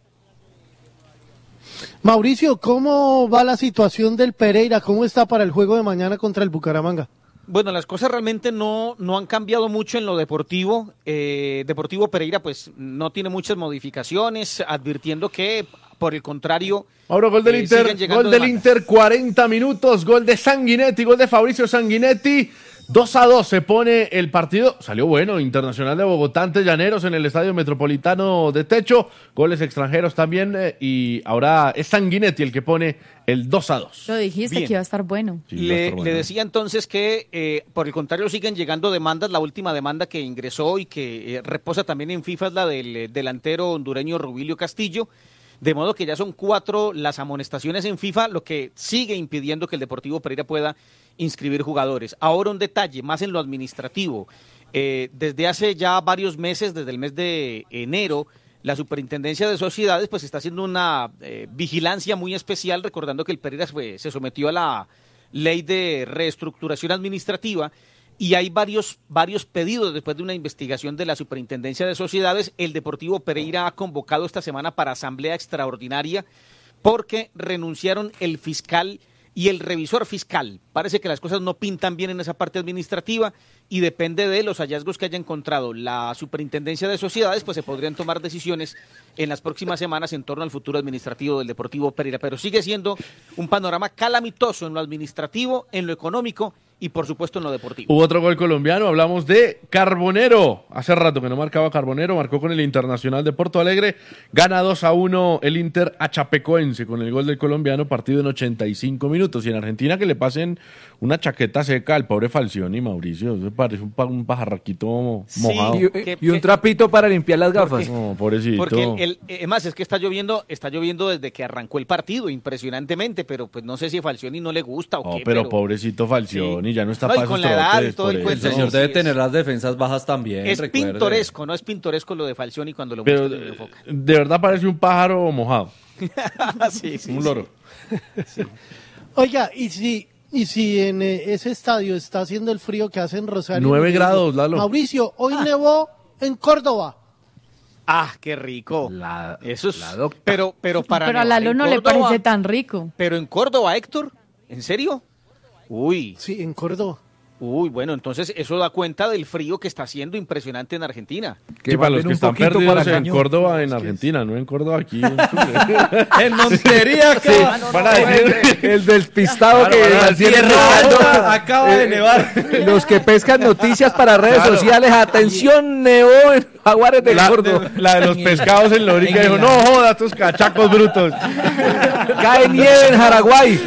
Mauricio, ¿cómo va la situación del Pereira? ¿Cómo está para el juego de mañana contra el Bucaramanga? Bueno, las cosas realmente no, no han cambiado mucho en lo deportivo. Eh, Deportivo Pereira pues no tiene muchas modificaciones, advirtiendo que por el contrario... Mauro, gol del eh, Inter, siguen llegando gol del demandas. Inter, cuarenta minutos, gol de Sanguinetti, gol de Fabricio Sanguinetti. dos a dos se pone el partido. Salió bueno, Internacional de Bogotá ante Llaneros en el Estadio Metropolitano de Techo. Goles extranjeros también. eh, y ahora es Sanguinetti el que pone el dos a dos. Lo dijiste Bien. que iba a estar bueno. Sí, va a Le, estar bueno. le decía entonces que, eh, por el contrario, siguen llegando demandas. La última demanda que ingresó y que eh, reposa también en FIFA es la del eh, delantero hondureño Rubilio Castillo. De modo que ya son cuatro las amonestaciones en FIFA, lo que sigue impidiendo que el Deportivo Pereira pueda inscribir jugadores. Ahora un detalle, más en lo administrativo. Eh, desde hace ya varios meses, desde el mes de enero, la Superintendencia de Sociedades pues está haciendo una eh, vigilancia muy especial, recordando que el Pereira fue, se sometió a la ley de reestructuración administrativa y hay varios, varios pedidos después de una investigación de la Superintendencia de Sociedades. El Deportivo Pereira ha convocado esta semana para asamblea extraordinaria porque renunciaron el fiscal y el revisor fiscal. Parece que las cosas no pintan bien en esa parte administrativa y depende de los hallazgos que haya encontrado la Superintendencia de Sociedades, pues se podrían tomar decisiones en las próximas semanas en torno al futuro administrativo del Deportivo Pereira. Pero sigue siendo un panorama calamitoso en lo administrativo, en lo económico y por supuesto en lo deportivo. Hubo otro gol colombiano, hablamos de Carbonero. Hace rato que no marcaba Carbonero, marcó con el Internacional de Porto Alegre. Gana dos a uno el Inter a Chapecoense con el gol del colombiano, partido en ochenta y cinco minutos. Y en Argentina que le pasen una chaqueta seca al pobre Falcioni, Mauricio. Se parece un, pa- un pajarraquito mojado. Y, que- y un que- trapito para limpiar las gafas. No, pobrecito. Porque el, el- eh, además es que está lloviendo, está lloviendo desde que arrancó el partido, impresionantemente, pero pues no sé si a Falcioni no le gusta o No, qué. pero, pobrecito Falcioni, ya no está No, y para con esos la edad y trotes, todo el por cuento. El eso. señor Sí, debe es- tener las defensas bajas también. Es recuerde. pintoresco, ¿no? Es pintoresco lo de Falcioni cuando lo Pero muestra en el eh, enfoque. de verdad parece un pájaro mojado. Sí, sí, Un sí. loro. Oiga, y si, y si en eh, ese estadio está haciendo el frío que hace en Rosario. Nueve le digo, grados, Lalo. Mauricio, hoy nevó en Córdoba. Ah, qué rico. La- Eso es. la docta. Pero, pero para Pero a nevar Lalo en no le Córdoba- parece tan rico. Pero en Córdoba, Héctor, ¿en serio? Uy, Sí, en Córdoba. uy, bueno, entonces eso da cuenta del frío que está haciendo impresionante en Argentina. Sí, para los manden que un están poquito perdidos para en Cañón. Córdoba, en Argentina, no en Córdoba, aquí. en En Montería, acá. Para decir- El despistado Claro, que para decir- mantiene Tierra rogando. Alta, acaba de nevar. Los que pescan noticias para redes Claro. sociales. Atención, nevó en Jaguares de la, Córdoba. la de los pescados en Lorica En dijo, el- no joda, estos cachacos brutos. Cae nieve en Jaraguay.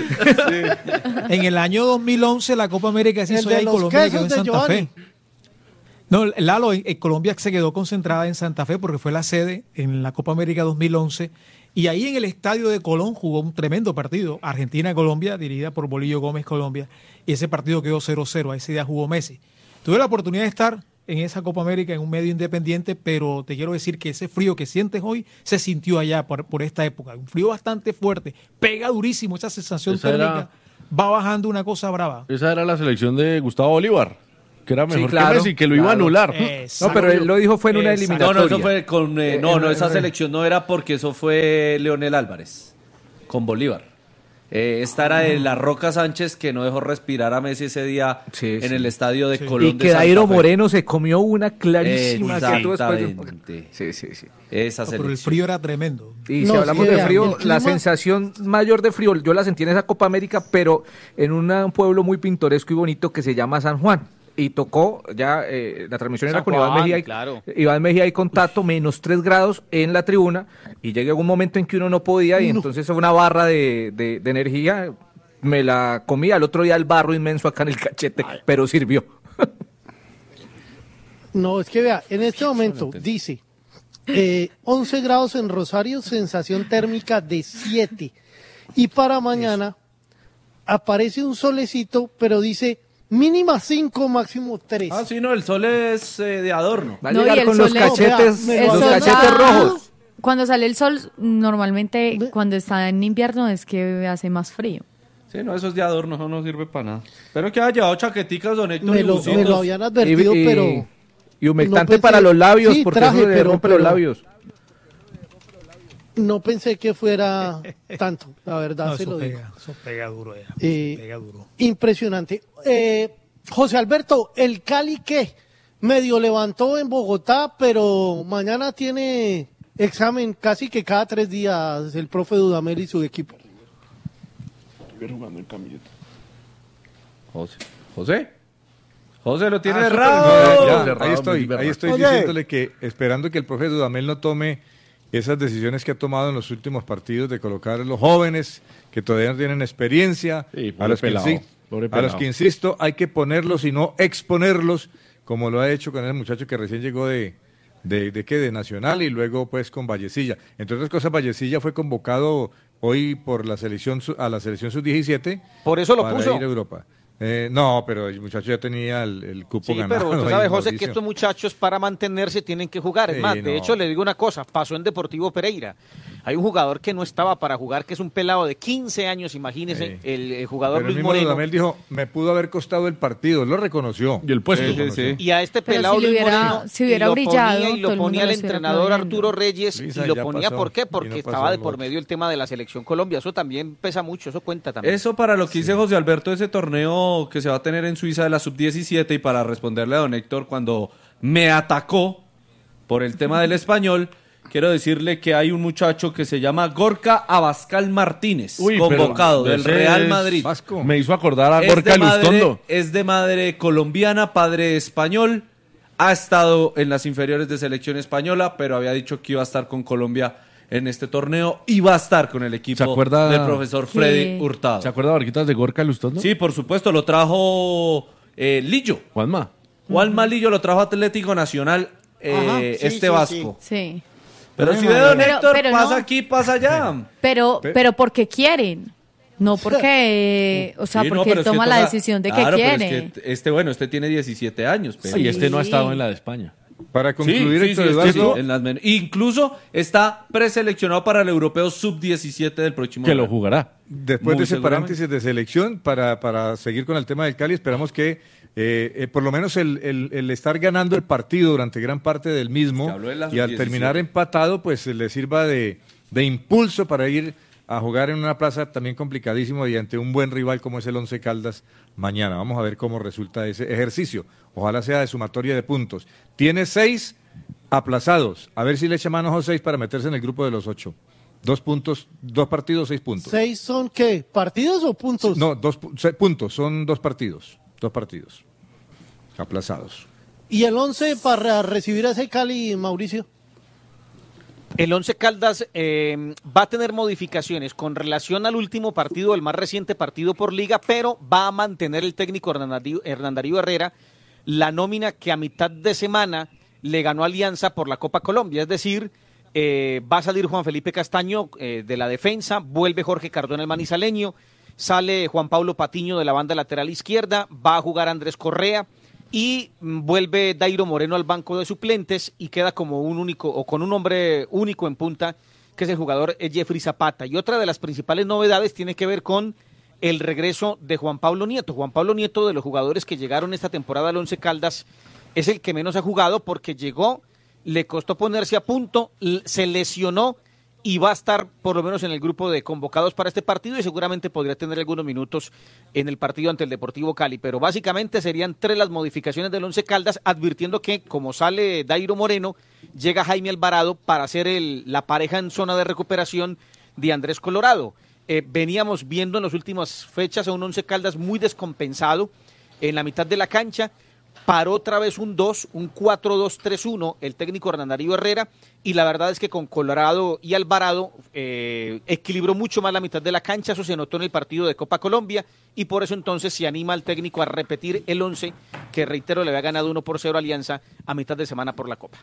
En el año dos mil once la Copa América se El hizo de allá en los Colombia, quesos quedó en de Santa Giovanni. Fe. No, Lalo, en, en Colombia se quedó concentrada en Santa Fe porque fue la sede en la Copa América dos mil once y ahí en el estadio de Colón jugó un tremendo partido, Argentina-Colombia, dirigida por Bolillo Gómez Colombia, y ese partido quedó cero cero, ese día jugó Messi. Tuve la oportunidad de estar en esa Copa América en un medio independiente, pero te quiero decir que ese frío que sientes hoy se sintió allá por, por esta época. Un frío bastante fuerte, pega durísimo, esa sensación Esa térmica era- va bajando una cosa brava. Esa era la selección de Gustavo Bolívar, que era mejor Sí, claro, que Messi, que lo iba a claro. anular. No, pero él lo dijo fue en una Exacto. eliminatoria. No, no, eso fue con. eh, Eh, no, no, eh, esa eh. selección no era porque eso fue Leonel Álvarez con Bolívar. Eh, esta era de la Roca Sánchez que no dejó respirar a Messi ese día Sí, en sí. el estadio de Colón. Y de que Santa Dairo Fe. Moreno se comió una clarísima. que tú después de- Exactamente. Sí, sí, sí. Esa No, pero el selección. frío era tremendo. Y No, si es hablamos que de vean, frío, el la clima- sensación mayor de frío, yo la sentí en esa Copa América, pero en una- un pueblo muy pintoresco y bonito que se llama San Juan. Y tocó, ya eh, la transmisión era San con Iván Juan, Mejía, y, claro. Iván Mejía y Contato, menos tres grados en la tribuna, y llegó un momento en que uno no podía, y entonces una barra de, de- de energía, me la comí al otro día el barro inmenso acá en el cachete, pero sirvió. No, es que vea, en este momento dice eh, once grados en Rosario, sensación térmica de siete. Y para mañana aparece un solecito, pero dice mínima cinco, máximo tres. Ah, sí, no, el sol es eh, de adorno. Va a No, llegar y el con los sol es- cachetes, Vea, me- los el sol cachetes da- rojos. Cuando sale el sol, normalmente Ve- cuando está en invierno es que hace más frío. Sí, no, eso es de adorno, eso no sirve para nada. Pero que haya llevado chaqueticas, don Héctor, me, y lo, bucitos. me lo habían advertido, Y- y- pero Y humectante no pensé- para los labios, sí, porque traje, eso le pero- rompe los pero- labios. no pensé que fuera tanto, la verdad No, se eso lo digo. pega, eso pega duro ya. Eh, pega duro. Impresionante. Eh, José Alberto, ¿el Cali qué? Medio levantó en Bogotá, pero mañana tiene examen casi que cada tres días el profe Dudamel y su equipo. José. José. José lo tiene Ah, errado. súper, ya, Cerrado, ahí estoy, muy ahí berraco. estoy Oye. diciéndole que esperando que el profe Dudamel no tome esas decisiones que ha tomado en los últimos partidos de colocar a los jóvenes que todavía no tienen experiencia, Sí, pobre a, los que, pelado, insi- pobre a los pelado. que insisto, hay que ponerlos y no exponerlos, como lo ha hecho con el muchacho que recién llegó de, de, de, ¿qué? de Nacional y luego pues con Vallecilla. Entre otras cosas, Vallecilla fue convocado hoy por la selección su- a la selección sub diecisiete. Por eso lo para puso. ir a Europa. Eh, no, pero el muchacho ya tenía el, el cupo Sí, ganado. pero tú ahí, sabes, José, que Mauricio. estos muchachos para mantenerse tienen que jugar. Es Sí, más, de no. hecho, le digo una cosa, pasó en Deportivo Pereira. Hay un jugador que no estaba para jugar, que es un pelado de quince años, imagínese, Sí. el, el jugador Pero el Luis mismo Moreno. Dudamel dijo, me pudo haber costado el partido, lo reconoció. Y el puesto. Lo reconoció. Y a este Pero pelado si le Luis hubiera- Moreno si hubiera y lo brillado, ponía, y todo lo el mundo ponía el lo estuviera entrenador aplaudiendo. Arturo Reyes Luisa, y lo ya ponía pasó, ¿por qué? y Porque no pasó estaba de lo por otro. medio el tema de la selección Colombia. Eso también pesa mucho, eso cuenta también. Eso para lo que dice José Alberto, ese torneo que se va a tener en Suiza de la sub diecisiete, y para responderle a don Héctor cuando me atacó por el tema del español, quiero decirle que hay un muchacho que se llama Gorka Abascal Martínez, Uy, pero convocado del ese Real es Madrid. Vasco. Me hizo acordar a Es Gorka de, madre, Lustondo. es de madre colombiana, padre español, ha estado en las inferiores de selección española, pero había dicho que iba a estar con Colombia en este torneo y va a estar con el equipo ¿Se acuerda- del profesor Freddy Sí. Hurtado. ¿Se acuerda, Barquitas, de Gorka Lustondo? Sí, por supuesto, lo trajo eh, Lillo. Juanma. Juanma Lillo lo trajo Atlético Nacional, eh, Ajá, sí, este sí, Vasco. Sí. Pero Ay, si ve madre. don Pero- Héctor, pero pasa no. aquí, pasa allá. Pero, Pe- pero porque quieren. No porque, o sea, Sí, no, porque pero es que toma la toca- decisión de que Claro, pero quiere. es que este, bueno, este tiene diecisiete años. Pero... Y este no ha Sí. estado en la de España. Para Sí, concluir, sí, Héctor sí, Eduardo, sí, en las men- Incluso está preseleccionado para el europeo sub diecisiete del próximo Que lo año. jugará. después Muy de ese seguramente. paréntesis de selección, para, para seguir con el tema del Cali, esperamos que eh, eh, por lo menos el, el- el estar ganando el partido durante gran parte del mismo Que habló de la y al sub terminar diecisiete. empatado, pues le sirva de, de impulso para ir a jugar en una plaza también complicadísimo y ante un buen rival como es el Once Caldas mañana. Vamos a ver cómo resulta ese ejercicio. Ojalá sea de sumatoria de puntos. Tiene seis aplazados. A ver si le echa mano a los seis para meterse en el grupo de los ocho. Dos puntos, dos partidos, seis puntos. ¿Seis son qué? ¿Partidos o puntos? No, dos pu- se- puntos, son dos partidos. Dos partidos. Aplazados. ¿Y el once para recibir a ese Cali, Mauricio? El Once Caldas eh, va a tener modificaciones con relación al último partido, el más reciente partido por liga, pero va a mantener el técnico Hernán Darío, Hernán Darío Herrera la nómina que a mitad de semana le ganó Alianza por la Copa Colombia. Es decir, eh, va a salir Juan Felipe Castaño eh, de la defensa, vuelve Jorge Cardona el manizaleño, sale Juan Pablo Patiño de la banda lateral izquierda, va a jugar Andrés Correa, y vuelve Dairo Moreno al banco de suplentes y queda como un único, o con un hombre único en punta, que es el jugador Jeffrey Zapata. Y otra de las principales novedades tiene que ver con el regreso de Juan Pablo Nieto. Juan Pablo Nieto, de los jugadores que llegaron esta temporada al Once Caldas, es el que menos ha jugado porque llegó, le costó ponerse a punto, se lesionó y va a estar por lo menos en el grupo de convocados para este partido y seguramente podría tener algunos minutos en el partido ante el Deportivo Cali. Pero básicamente serían tres las modificaciones del Once Caldas, advirtiendo que como sale Dairo Moreno, llega Jaime Alvarado para ser el, la pareja en zona de recuperación de Andrés Colorado. Eh, veníamos viendo en las últimas fechas a un Once Caldas muy descompensado en la mitad de la cancha. Paró otra vez un dos, un cuatro dos tres uno, el técnico Hernán Darío Herrera, y la verdad es que con Colorado y Alvarado eh, equilibró mucho más la mitad de la cancha. Eso se notó en el partido de Copa Colombia, y por eso entonces se anima al técnico a repetir el once, que reitero, le había ganado uno por cero a Alianza a mitad de semana por la Copa.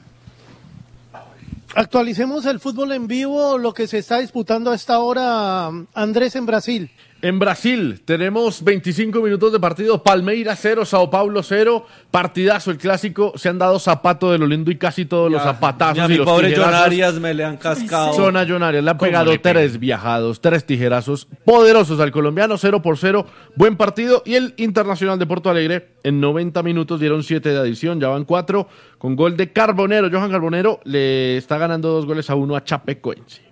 Actualicemos el fútbol en vivo, lo que se está disputando a esta hora, Andrés, en Brasil. En Brasil tenemos veinticinco minutos de partido, Palmeiras cero, Sao Paulo cero, partidazo el clásico, se han dado zapato de lo lindo y casi todos ya, los zapatazos. Y a y mi los pobre tijerazos. John Arias me le han cascado. Zona John Arias, le han pegado le tres viajados, tres tijerazos poderosos al colombiano, cero por cero, buen partido. Y el Internacional de Porto Alegre en noventa minutos dieron siete de adición, ya van cuatro, con gol de Carbonero. Johan Carbonero le está ganando dos goles a uno a Chapecoense.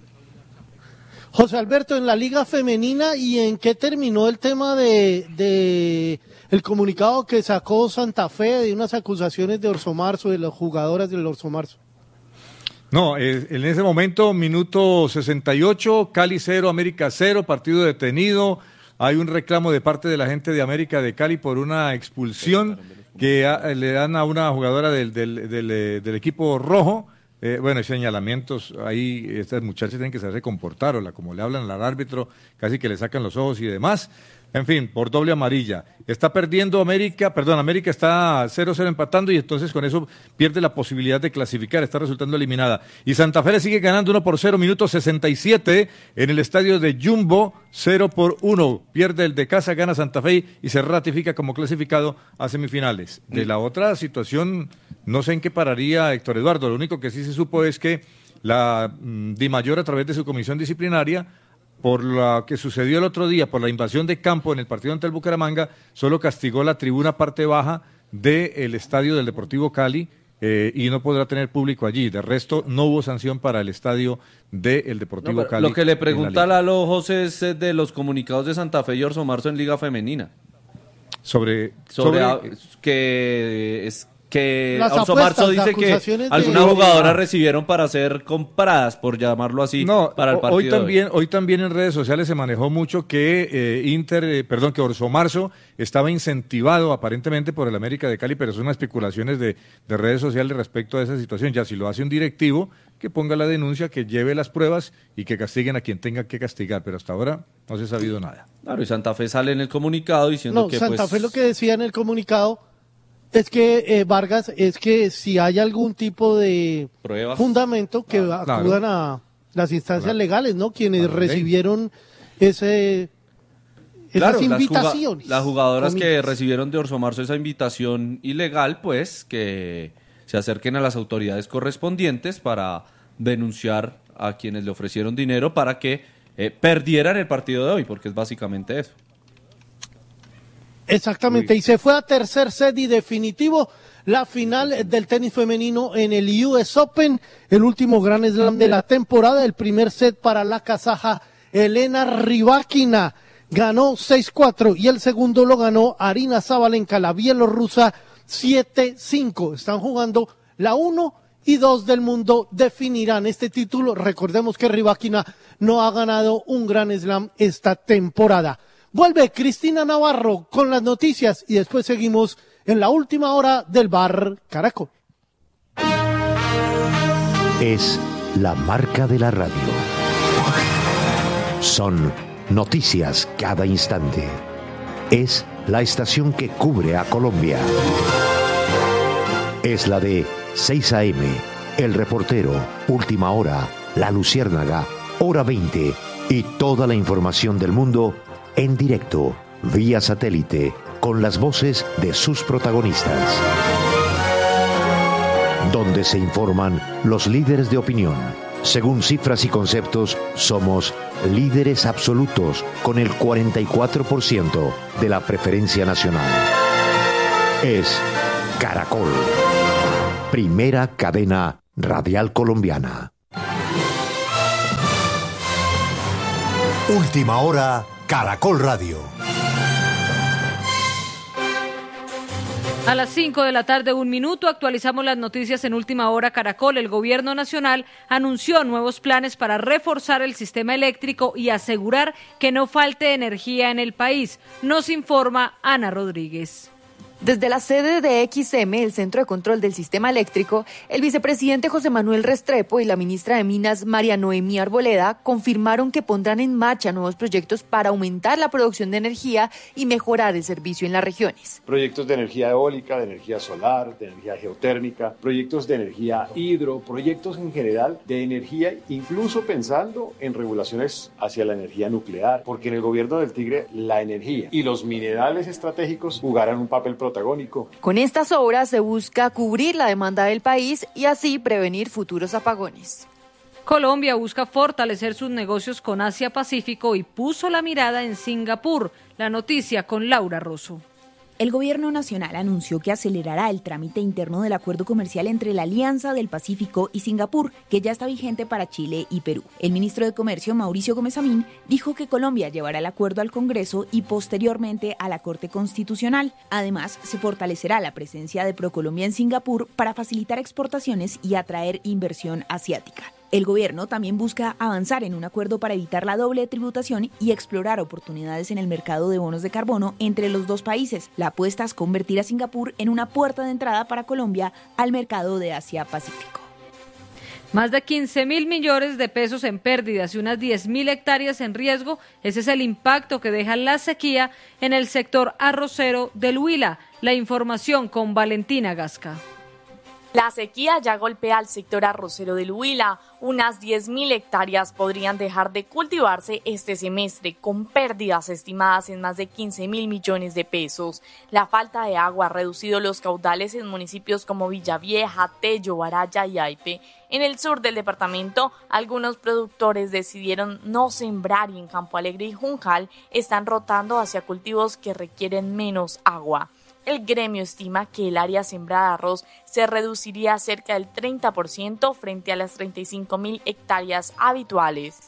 José Alberto, en la Liga Femenina, ¿y en qué terminó el tema de, de el comunicado que sacó Santa Fe de unas acusaciones de Orso Marzo, de las jugadoras del Orso Marzo? No, eh, en ese momento, minuto sesenta y ocho, Cali cero, América cero, partido detenido. Hay un reclamo de parte de la gente de América de Cali por una expulsión que a, le dan a una jugadora del, del, del, del equipo rojo. Eh, bueno, señalamientos, ahí estas muchachas tienen que saberse comportar, o la, como le hablan al árbitro, casi que le sacan los ojos y demás. En fin, por doble amarilla. Está perdiendo América, perdón, América está cero cero empatando y entonces con eso pierde la posibilidad de clasificar, está resultando eliminada. Y Santa Fe le sigue ganando uno por cero, minuto sesenta y siete en el estadio de Jumbo, cero por uno. Pierde el de casa, gana Santa Fe y se ratifica como clasificado a semifinales. De la otra situación, no sé en qué pararía Héctor Eduardo. Lo único que sí se supo es que la mm, Dimayor, a través de su comisión disciplinaria, por lo que sucedió el otro día, por la invasión de campo en el partido ante el Bucaramanga, solo castigó la tribuna parte baja del estadio del Deportivo Cali eh, y no podrá tener público allí. De resto, no hubo sanción para el estadio del Deportivo no, Cali. Lo que le pregunta Lalo José es de los comunicados de Santa Fe y Orso Marzo en Liga Femenina. Sobre, sobre, sobre... que es que Las Orso apuestas, Marzo dice que de... algunas jugadoras recibieron para ser compradas, por llamarlo así, no, para el partido. Hoy también, hoy. hoy también en redes sociales se manejó mucho que eh, Inter, eh, perdón, que Orso Marzo estaba incentivado aparentemente por el América de Cali, pero son unas especulaciones de, de redes sociales respecto a esa situación. Ya si lo hace un directivo, que ponga la denuncia, que lleve las pruebas y que castiguen a quien tenga que castigar, pero hasta ahora no se ha sabido nada. Claro, y Santa Fe sale en el comunicado diciendo no, que Santa pues... Fe lo que decía en el comunicado es que, eh, Vargas, es que si hay algún tipo de pruebas, fundamento, que ah, acudan claro. a las instancias claro. legales, ¿no? Quienes claro, recibieron ese... Esas claro, invitaciones. Las, juga las jugadoras comillas. que recibieron de Orso Marzo esa invitación ilegal, pues, que se acerquen a las autoridades correspondientes para denunciar a quienes le ofrecieron dinero para que eh, perdieran el partido de hoy, porque es básicamente eso. Exactamente, Uy. y se fue a tercer set y definitivo la final del tenis femenino en el U S Open, el último Grand Slam de la temporada. El primer set para la kazaja Elena Rybakina, ganó seis cuatro, y el segundo lo ganó Arina Zabalenka, la bielorrusa, siete cinco. Están jugando la uno y dos del mundo, definirán este título. Recordemos que Rybakina no ha ganado un Grand Slam esta temporada. Vuelve Cristina Navarro con las noticias y después seguimos en la última hora del Bar Caracol. Es la marca de la radio. Son noticias cada instante. Es la estación que cubre a Colombia. Es la de seis a eme, El Reportero, Última Hora, La Luciérnaga, Hora veinte y toda la información del mundo en directo, vía satélite, con las voces de sus protagonistas. Donde se informan los líderes de opinión. Según cifras y conceptos, somos líderes absolutos con el cuarenta y cuatro por ciento de la preferencia nacional. Es Caracol, primera cadena radial colombiana. Última hora, Caracol Radio. A las cinco de la tarde, un minuto, actualizamos las noticias en Última Hora Caracol. El Gobierno Nacional anunció nuevos planes para reforzar el sistema eléctrico y asegurar que no falte energía en el país. Nos informa Ana Rodríguez. Desde la sede de X M, el Centro de Control del Sistema Eléctrico, el vicepresidente José Manuel Restrepo y la ministra de Minas, María Noemí Arboleda, confirmaron que pondrán en marcha nuevos proyectos para aumentar la producción de energía y mejorar el servicio en las regiones. Proyectos de energía eólica, de energía solar, de energía geotérmica, proyectos de energía hidro, proyectos en general de energía, incluso pensando en regulaciones hacia la energía nuclear, porque en el gobierno del Tigre la energía y los minerales estratégicos jugarán un papel protagónico. Con estas obras se busca cubrir la demanda del país y así prevenir futuros apagones. Colombia busca fortalecer sus negocios con Asia-Pacífico y puso la mirada en Singapur. La noticia con Laura Rosso. El Gobierno Nacional anunció que acelerará el trámite interno del acuerdo comercial entre la Alianza del Pacífico y Singapur, que ya está vigente para Chile y Perú. El ministro de Comercio, Mauricio Gómez Amín, dijo que Colombia llevará el acuerdo al Congreso y posteriormente a la Corte Constitucional. Además, se fortalecerá la presencia de ProColombia en Singapur para facilitar exportaciones y atraer inversión asiática. El gobierno también busca avanzar en un acuerdo para evitar la doble tributación y explorar oportunidades en el mercado de bonos de carbono entre los dos países. La apuesta es convertir a Singapur en una puerta de entrada para Colombia al mercado de Asia-Pacífico. Más de quince mil millones de pesos en pérdidas y unas diez mil hectáreas en riesgo. Ese es el impacto que deja la sequía en el sector arrocero del Huila. La información con Valentina Gasca. La sequía ya golpea al sector arrocero del Huila. Unas diez mil hectáreas podrían dejar de cultivarse este semestre, con pérdidas estimadas en más de quince mil millones de pesos. La falta de agua ha reducido los caudales en municipios como Villavieja, Tello, Baraya y Aipe. En el sur del departamento, algunos productores decidieron no sembrar y en Campo Alegre y Juncal están rotando hacia cultivos que requieren menos agua. El gremio estima que el área sembrada de arroz se reduciría cerca del treinta por ciento frente a las treinta y cinco mil hectáreas habituales.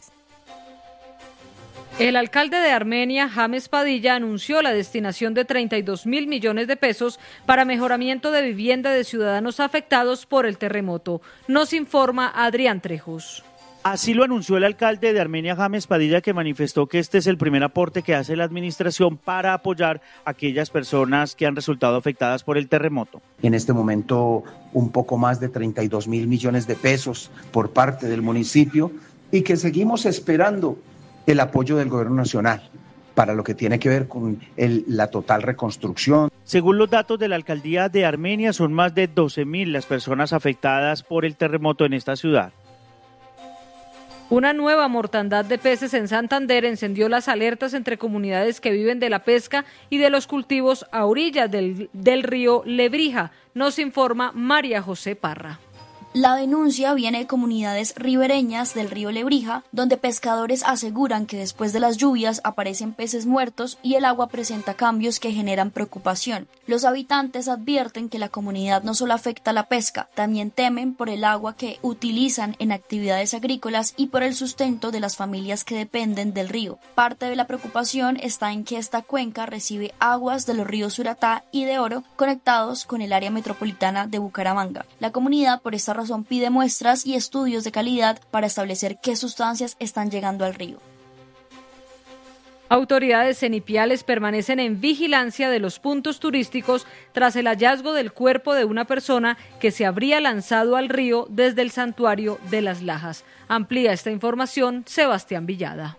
El alcalde de Armenia, James Padilla, anunció la destinación de treinta y dos mil millones de pesos para mejoramiento de vivienda de ciudadanos afectados por el terremoto. Nos informa Adrián Trejos. Así lo anunció el alcalde de Armenia, James Padilla, que manifestó que este es el primer aporte que hace la administración para apoyar a aquellas personas que han resultado afectadas por el terremoto. En este momento, un poco más de treinta y dos mil millones de pesos por parte del municipio y que seguimos esperando el apoyo del gobierno nacional para lo que tiene que ver con el, la total reconstrucción. Según los datos de la alcaldía de Armenia, son más de doce mil las personas afectadas por el terremoto en esta ciudad. Una nueva mortandad de peces en Santander encendió las alertas entre comunidades que viven de la pesca y de los cultivos a orillas del, del río Lebrija. Nos informa María José Parra. La denuncia viene de comunidades ribereñas del río Lebrija, donde pescadores aseguran que después de las lluvias aparecen peces muertos y el agua presenta cambios que generan preocupación. Los habitantes advierten que la comunidad no solo afecta la pesca, también temen por el agua que utilizan en actividades agrícolas y por el sustento de las familias que dependen del río. Parte de la preocupación está en que esta cuenca recibe aguas de los ríos Suratá y de Oro conectados con el área metropolitana de Bucaramanga. La comunidad por esta razón pide muestras y estudios de calidad para establecer qué sustancias están llegando al río. Autoridades cenipiales permanecen en vigilancia de los puntos turísticos tras el hallazgo del cuerpo de una persona que se habría lanzado al río desde el santuario de las Lajas. Amplía esta información Sebastián Villada.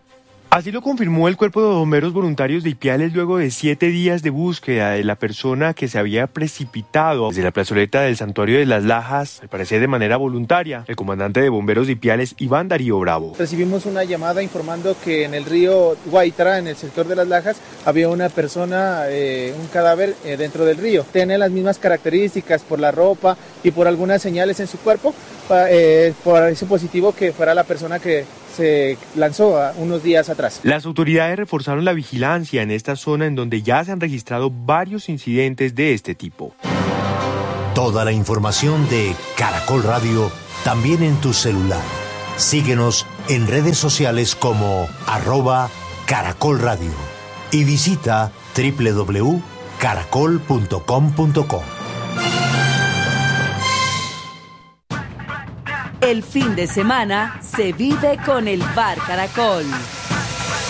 Así lo confirmó el Cuerpo de Bomberos Voluntarios de Ipiales luego de siete días de búsqueda de la persona que se había precipitado desde la plazoleta del Santuario de las Lajas, al parecer de manera voluntaria. El comandante de Bomberos de Ipiales, Iván Darío Bravo. Recibimos una llamada informando que en el río Guaitra, en el sector de las Lajas, había una persona, eh, un cadáver eh, dentro del río. Tiene las mismas características por la ropa y por algunas señales en su cuerpo, eh, por ese positivo que fuera la persona que se lanzó unos días atrás. Las autoridades reforzaron la vigilancia en esta zona en donde ya se han registrado varios incidentes de este tipo. Toda la información de Caracol Radio también en tu celular. Síguenos en redes sociales como arroba Caracol Radio y visita doble u doble u doble u punto caracol punto com punto co. El fin de semana se vive con el Bar Caracol.